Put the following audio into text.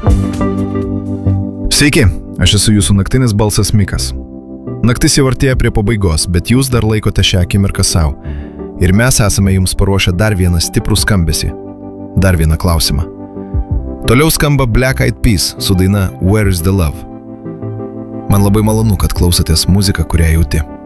Sveiki, aš esu jūsų naktinis balsas Mikas. Naktis jau artėja prie pabaigos, bet jūs dar laikote šią akimirką savo. Ir mes esame jums paruošę dar vieną stiprų skambesį. Dar vieną klausimą. Toliau skamba Black Eyed Peas su daina Where is the Love. Man labai malonu, kad klausotės muziką, kurią jauti.